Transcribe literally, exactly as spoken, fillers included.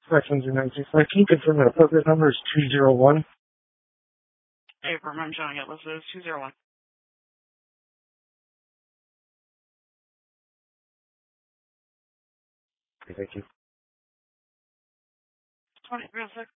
Corrections in nine six nine. Can you confirm that appropriate number is two zero one? Abram, I'm showing it listed as two zero one. Okay, thank you. twenty, real quick.